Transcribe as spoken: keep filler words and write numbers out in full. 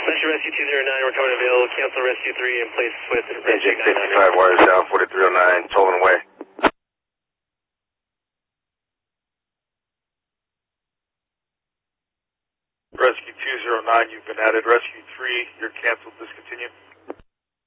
Central Rescue two zero nine, we're coming available. Cancel Rescue three in place with Rescue Jake fifty-five, wires down, forty-three oh nine, tolling away. Rescue two zero nine, you've been added. Rescue three, you're canceled, discontinue.